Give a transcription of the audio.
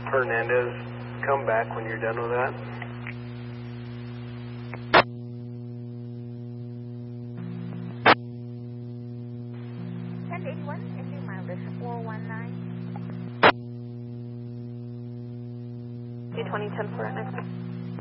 Hernandez, come back when you're done with that. And 81, ending mileage 419. 220, 10 for next.